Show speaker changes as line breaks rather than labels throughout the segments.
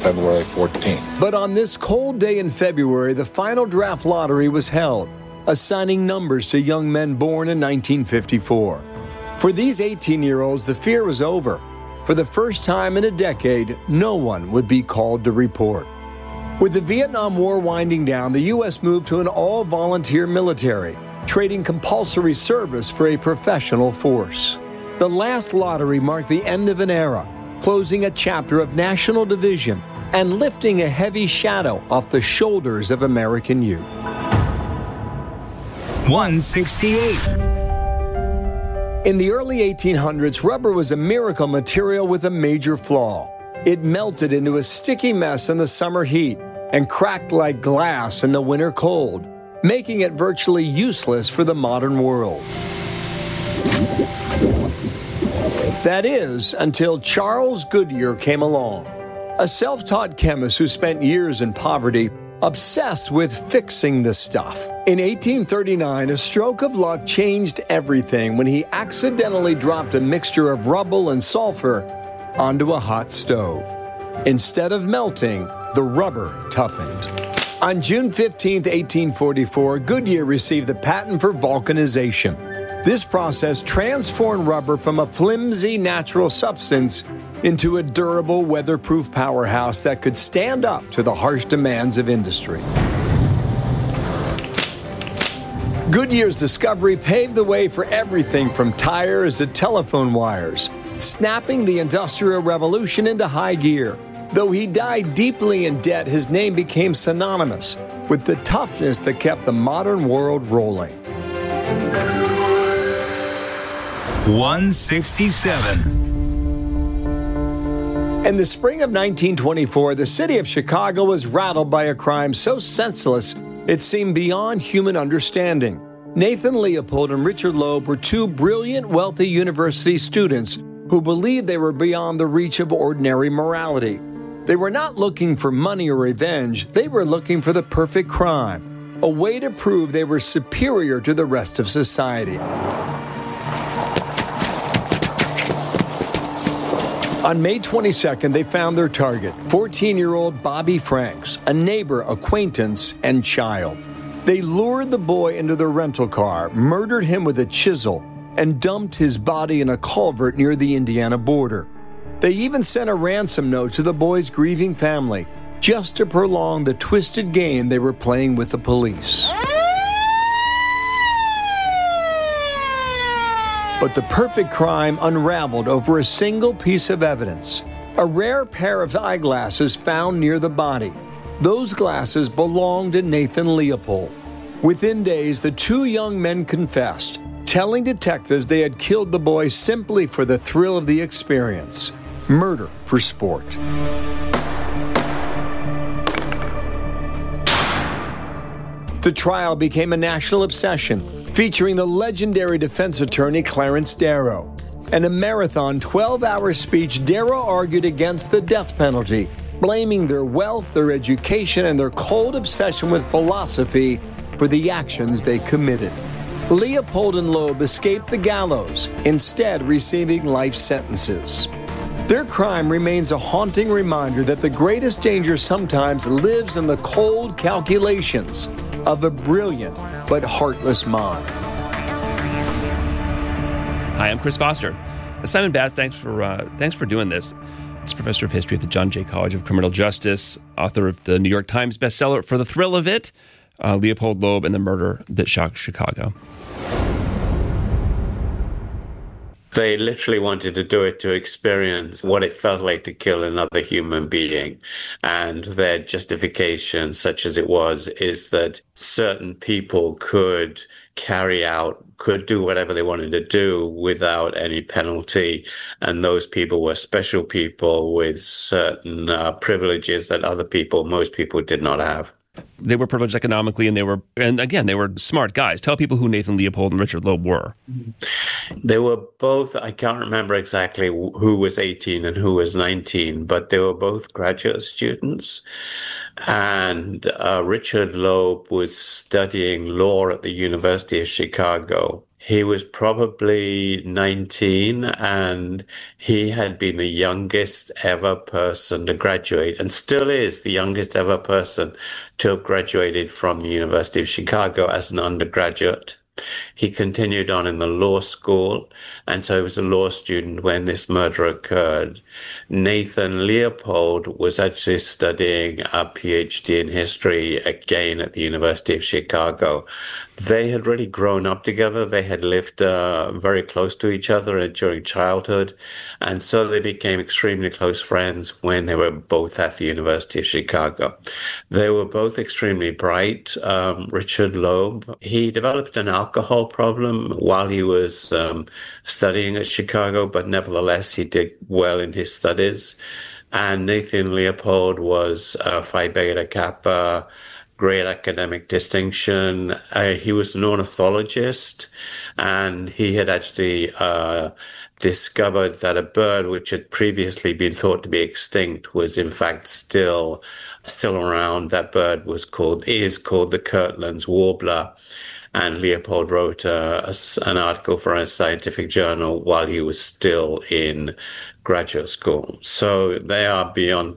February 14th.
But on this cold day in February, the final draft lottery was held, assigning numbers to young men born in 1954. For these 18-year-olds, the fear was over. For the first time in a decade, no one would be called to report. With the Vietnam War winding down, the U.S. moved to an all-volunteer military, trading compulsory service for a professional force. The last lottery marked the end of an era, closing a chapter of national division and lifting a heavy shadow off the shoulders of American youth.
168.
In the early 1800s, rubber was a miracle material with a major flaw. It melted into a sticky mess in the summer heat and cracked like glass in the winter cold, making it virtually useless for the modern world. That is, until Charles Goodyear came along, a self-taught chemist who spent years in poverty, obsessed with fixing the stuff. In 1839, a stroke of luck changed everything when he accidentally dropped a mixture of rubble and sulfur onto a hot stove. Instead of melting, the rubber toughened. On June 15, 1844, Goodyear received the patent for vulcanization. This process transformed rubber from a flimsy natural substance into a durable, weatherproof powerhouse that could stand up to the harsh demands of industry. Goodyear's discovery paved the way for everything from tires to telephone wires, snapping the Industrial Revolution into high gear. Though he died deeply in debt, his name became synonymous with the toughness that kept the modern world rolling.
167.
In the spring of 1924, the city of Chicago was rattled by a crime so senseless it seemed beyond human understanding. Nathan Leopold and Richard Loeb were two brilliant, wealthy university students who believed they were beyond the reach of ordinary morality. They were not looking for money or revenge. They were looking for the perfect crime, a way to prove they were superior to the rest of society. On May 22nd, they found their target, 14-year-old Bobby Franks, a neighbor, acquaintance, and child. They lured the boy into their rental car, murdered him with a chisel, and dumped his body in a culvert near the Indiana border. They even sent a ransom note to the boy's grieving family, just to prolong the twisted game they were playing with the police. But the perfect crime unraveled over a single piece of evidence, a rare pair of eyeglasses found near the body. Those glasses belonged to Nathan Leopold. Within days, the two young men confessed, telling detectives they had killed the boy simply for the thrill of the experience. Murder for sport. The trial became a national obsession, featuring the legendary defense attorney Clarence Darrow. In a marathon 12-hour speech, Darrow argued against the death penalty, blaming their wealth, their education, and their cold obsession with philosophy for the actions they committed. Leopold and Loeb escaped the gallows, instead receiving life sentences. Their crime remains a haunting reminder that the greatest danger sometimes lives in the cold calculations of a brilliant but heartless mind.
Hi, I'm Chris Foster. Simon Baz, thanks for doing this. He's professor of history at the John Jay College of Criminal Justice, author of the New York Times bestseller For the Thrill of It, Leopold Loeb and the Murder That Shocked Chicago.
They literally wanted to do it to experience what it felt like to kill another human being. And their justification, such as it was, is that certain people could do whatever they wanted to do without any penalty. And those people were special people with certain privileges that most people did not have.
They were privileged economically, and they were smart guys. Tell people who Nathan Leopold and Richard Loeb were.
They were both, I can't remember exactly who was 18 and who was 19, but they were both graduate students. And Richard Loeb was studying law at the University of Chicago. He was probably 19, and he had been the youngest ever person to graduate, and still is the youngest ever person to have graduated from the University of Chicago as an undergraduate. He continued on in the law school, and so he was a law student when this murder occurred. Nathan Leopold was actually studying a PhD in history again at the University of Chicago. They had really grown up together. They had lived very close to each other during childhood, and so they became extremely close friends when they were both at the University of Chicago. They were both extremely bright. Richard Loeb, he developed an alcohol problem while he was studying at Chicago, but nevertheless, he did well in his studies. And Nathan Leopold was Phi Beta Kappa, great academic distinction. He was an ornithologist, and he had actually discovered that a bird which had previously been thought to be extinct was in fact still around. That bird is called the Kirtland's warbler. And Leopold wrote an article for a scientific journal while he was still in graduate school. So they are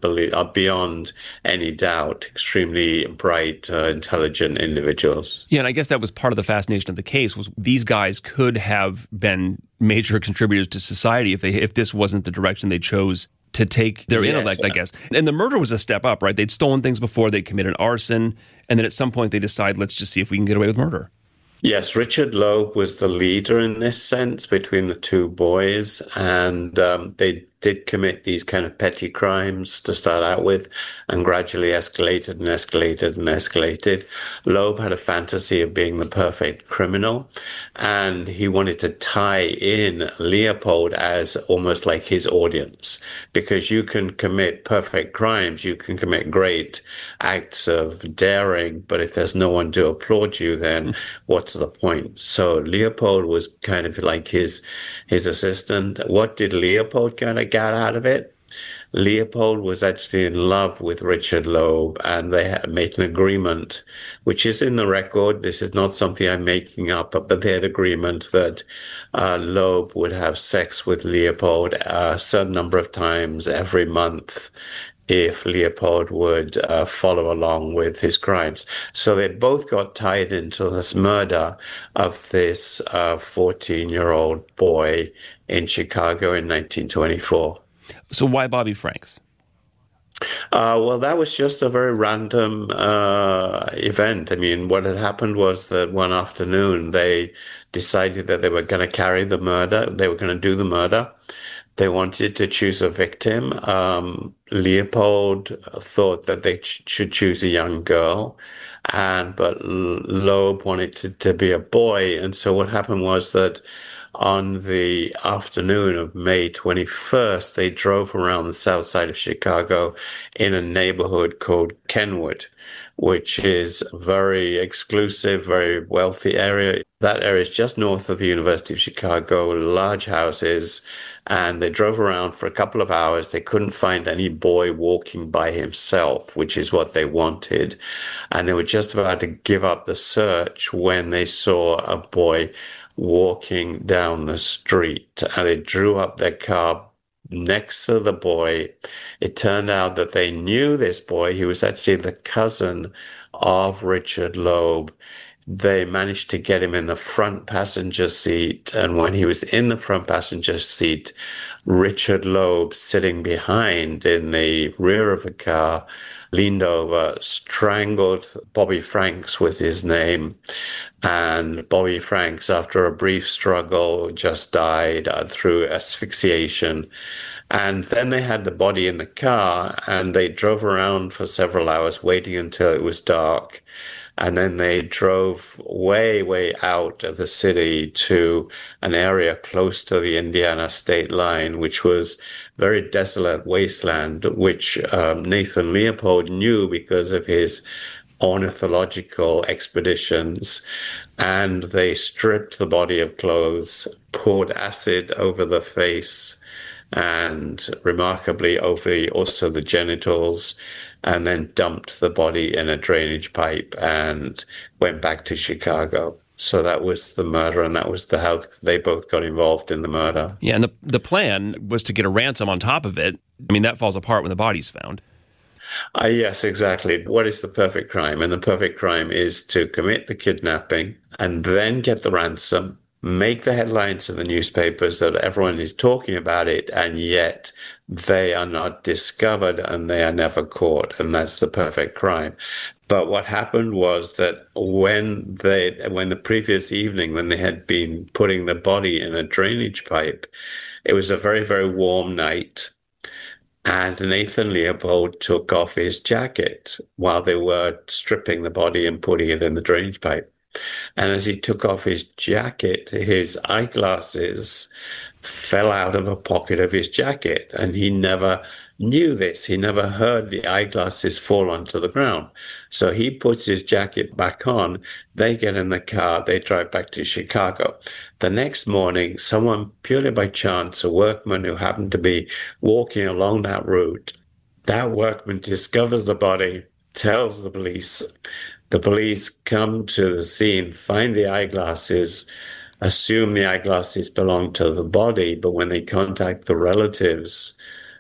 beyond any doubt, extremely bright, intelligent individuals.
Yeah, and I guess that was part of the fascination of the case, was these guys could have been major contributors to society if this wasn't the direction they chose to take their intellect, I guess. And the murder was a step up, right? They'd stolen things before, they'd committed arson, and then at some point they decide, let's just see if we can get away with murder.
Yes, Richard Loeb was the leader in this sense between the two boys, and they did commit these kind of petty crimes to start out with, and gradually escalated and escalated and escalated. Loeb had a fantasy of being the perfect criminal, and he wanted to tie in Leopold as almost like his audience, because you can commit perfect crimes, you can commit great acts of daring, but if there's no one to applaud you, then what's the point? So Leopold was kind of like his assistant. What did Leopold kind of get out of it? Leopold was actually in love with Richard Loeb, and they had made an agreement, which is in the record. This is not something I'm making up, but they had agreement that Loeb would have sex with Leopold a certain number of times every month if Leopold would follow along with his crimes. So they both got tied into this murder of this 14-year-old boy in Chicago in 1924.
So why Bobby Franks?
Well, that was just a very random event. I mean, what had happened was that one afternoon they decided that they were going to carry the murder. They were going to do the murder. They wanted to choose a victim. Leopold thought that they should choose a young girl, but Loeb wanted to be a boy. And so what happened was that on the afternoon of May 21st, they drove around the south side of Chicago in a neighborhood called Kenwood, which is a very exclusive, very wealthy area. That area is just north of the University of Chicago, large houses, and they drove around for a couple of hours. They couldn't find any boy walking by himself, which is what they wanted. And they were just about to give up the search when they saw a boy walking down the street, and they drew up their car next to the boy. It turned out that they knew this boy. He was actually the cousin of Richard Loeb. They managed to get him in the front passenger seat, and when he was in the front passenger seat, Richard Loeb, sitting behind in the rear of the car, leaned over, strangled. Bobby Franks was his name. And Bobby Franks, after a brief struggle, just died through asphyxiation. And then they had the body in the car, and they drove around for several hours, waiting until it was dark. And then they drove way, way out of the city to an area close to the Indiana state line, which was very desolate wasteland, which Nathan Leopold knew because of his ornithological expeditions. And they stripped the body of clothes, poured acid over the face, and remarkably over also the genitals, and then dumped the body in a drainage pipe and went back to Chicago. So that was the murder, and that was how they both got involved in the murder.
Yeah, and the plan was to get a ransom on top of it. I mean, that falls apart when the body's found.
Yes, exactly. What is the perfect crime? And the perfect crime is to commit the kidnapping and then get the ransom, make the headlines in the newspapers that everyone is talking about it, and yet they are not discovered and they are never caught. And that's the perfect crime. But what happened was that when the previous evening, when they had been putting the body in a drainage pipe, it was a very, very warm night. And Nathan Leopold took off his jacket while they were stripping the body and putting it in the drainage pipe. And as he took off his jacket, his eyeglasses fell out of a pocket of his jacket. And he never knew this. He never heard the eyeglasses fall onto the ground. So he puts his jacket back on. They get in the car. They drive back to Chicago. The next morning, someone, purely by chance, a workman who happened to be walking along that route, that workman discovers the body, tells the police. The police come to the scene, find the eyeglasses, assume the eyeglasses belong to the body, but when they contact the relatives,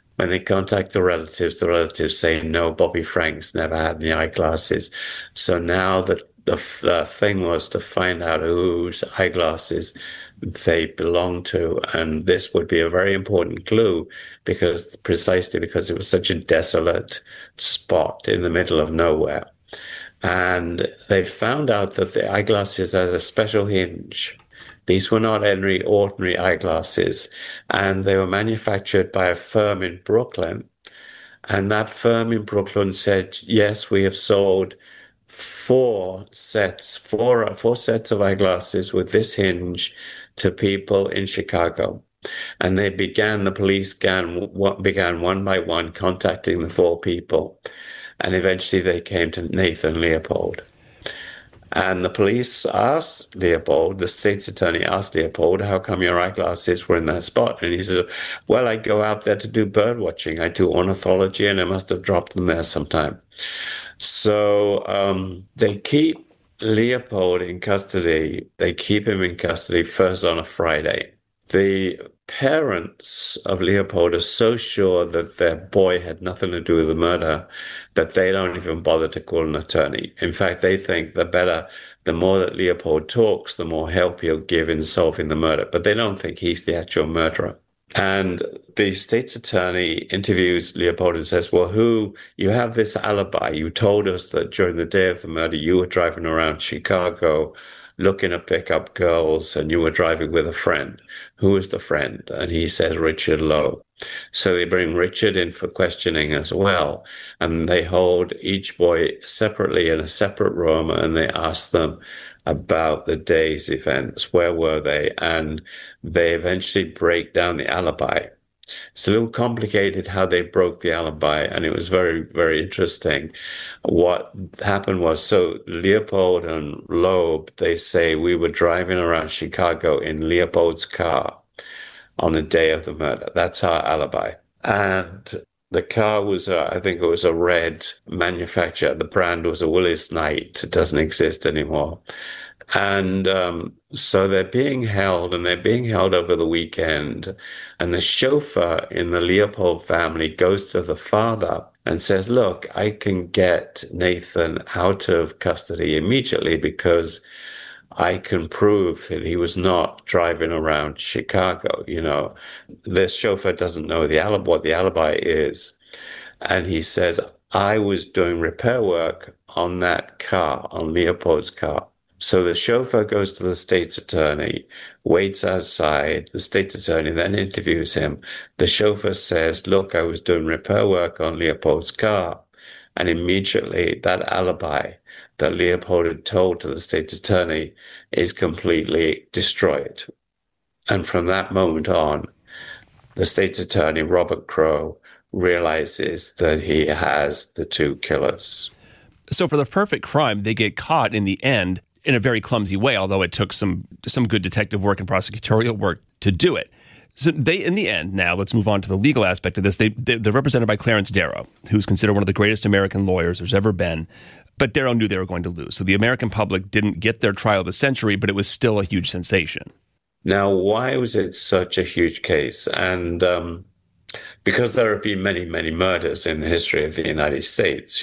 the relatives say, no, Bobby Franks never had any eyeglasses. So now the thing was to find out whose eyeglasses they belong to. And this would be a very important clue precisely because it was such a desolate spot in the middle of nowhere. And they found out that the eyeglasses had a special hinge. These were not any ordinary eyeglasses, and they were manufactured by a firm in Brooklyn. And that firm in Brooklyn said, yes, we have sold four sets of eyeglasses with this hinge to people in Chicago. And the police began one by one contacting the four people. And eventually they came to Nathan Leopold. And the police asked Leopold, the state's attorney asked Leopold, how come your eyeglasses were in that spot? And he said, well, I go out there to do bird watching. I do ornithology, and I must have dropped them there sometime. So they keep Leopold in custody. They keep him in custody first on a Friday. The parents of Leopold are so sure that their boy had nothing to do with the murder that they don't even bother to call an attorney. In fact, they think the more that Leopold talks, the more help he'll give in solving the murder. But they don't think he's the actual murderer. And the state's attorney interviews Leopold and says, well, you have this alibi. You told us that during the day of the murder, you were driving around Chicago looking to pick up girls, and you were driving with a friend. Who is the friend? And he says, Richard Lowe. So they bring Richard in for questioning as well. And they hold each boy separately in a separate room, and they ask them about the day's events. Where were they? And they eventually break down the alibi. It's a little complicated how they broke the alibi, and it was very, very interesting. What happened was, so Leopold and Loeb, they say, we were driving around Chicago in Leopold's car on the day of the murder. That's our alibi. And the car was, I think it was a red manufacturer. The brand was a Willis Knight. It doesn't exist anymore. And so they're being held, and they're being held over the weekend. And the chauffeur in the Leopold family goes to the father and says, look, I can get Nathan out of custody immediately because I can prove that he was not driving around Chicago. You know, this chauffeur doesn't know what the alibi is. And he says, I was doing repair work on that car, on Leopold's car. So the chauffeur goes to the state's attorney, waits outside. The state's attorney then interviews him. The chauffeur says, look, I was doing repair work on Leopold's car. And immediately that alibi that Leopold had told to the state's attorney is completely destroyed. And from that moment on, the state's attorney, Robert Crowe, realizes that he has the two killers.
So for the perfect crime, they get caught in the end in a very clumsy way, although it took some good detective work and prosecutorial work to do it. So they, in the end, now let's move on to the legal aspect of this. They're represented by Clarence Darrow, who's considered one of the greatest American lawyers there's ever been. But Darrow knew they were going to lose. So the American public didn't get their trial of the century, but it was still a huge sensation.
Now, why was it such a huge case? And because there have been many, many murders in the history of the United States,